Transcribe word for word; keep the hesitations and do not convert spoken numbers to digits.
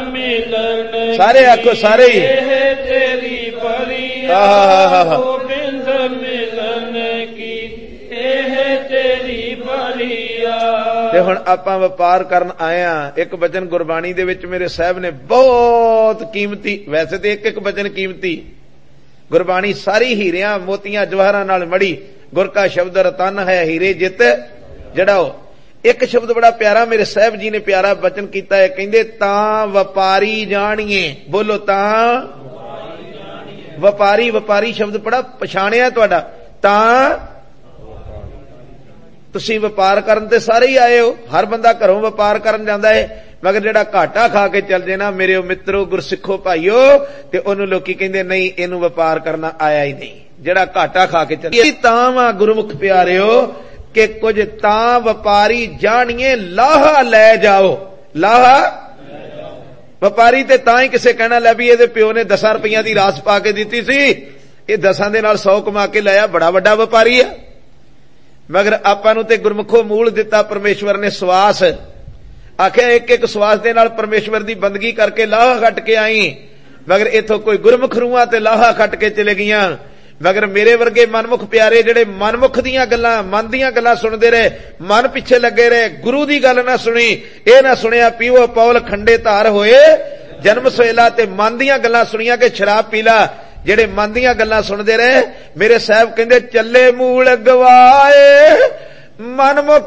मिलन सारे आखो सारे ही तेरी बलिया गोबिंद मिलन की एह तेरी बलिया। ते हुण आपां वपार करन आए हां। एक वचन गुरबाणी दे विच मेरे साहब ने बहुत कीमती, वैसे तो एक एक वचन कीमती, गुरबाणी सारी हीरियां मोतियां जवाहरां नाल मड़ी। गुर का शब्द रतन है हीरे जित जड़ाओ। एक शब्द बड़ा प्यारा मेरे साहब जी ने प्यारा वचन कीता है, कहंदे तां वपारी जाणिए। बोलो तां वपारी, वपारी शब्द बड़ा पछाणिया तुहाडा। तां तुसीं वपार करन ते सारे ही आए हो, हर बंदा घरों वपार करन जांदा है, मगर जेड़ा घाटा खा के चल जे ना मेरे मित्रो गुरसिखो भाईओ, ते ओनू लोकी कहंदे नहीं इहनू वपार करना आया ही नहीं। जेड़ा घाटा खा के चल तां वा गुरमुख प्यारिओ कि कुछ तां वपारी जाणिए लाहा लै जाओ। लाहा वपारी ते तां ही किसे कहना लै भी इहदे प्यो ने दसां रुपईयां दी रास पा के दित्ती सी, इह दसां दे नाल सौ कमा के लाया, बड़ा वड्डा वपारी है। मगर आपां नूं ते गुरमुखो मूल दिता परमेश्वर ने सवास, आखिया एक एक सवास दे नाल परमेश्वर दी बंदगी करके लाहा खट के आई। मगर इथों कोई गुरमुख रूहां ते लाहा खट के चले गईयां। मगर मेरे वर्गे मनमुख प्यारे जेड़े मनमुख दीयां गल्लां मन दीयां गल्लां सुनदे रहे, मन पिछे लगे रहे, गुरु दी गल ना सुनी, ए ना सुनिया पीवो पौल खंडे धार होए जन्म सोएला, ते मन दीयां गल्लां सुनिया कि शराब पीला। जेड़े मन दीयां गल्लां सुनदे रहे, मेरे साहब कहंदे चले मूल गवाए मनमुख